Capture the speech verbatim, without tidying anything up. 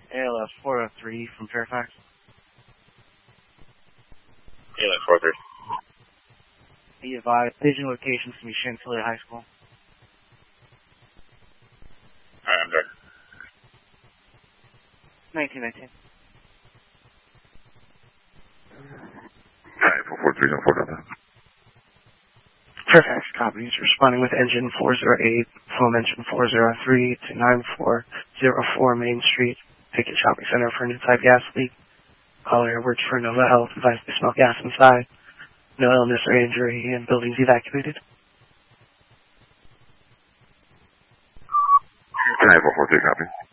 A L S four oh three from Fairfax. A L S four oh three. Be advised, staging locations can be Chantilly High School. Alright, I'm sorry. nineteen nineteen. Alright, four four three, no four Delta. Fairfax copies, responding with engine four oh eight, phone engine four oh three to nine four oh four Main Street, Pickett Shopping Center for an inside gas leak. Caller works for Nova Health, advised to smell gas inside. No illness or injury, and buildings evacuated. nine four four three, copy.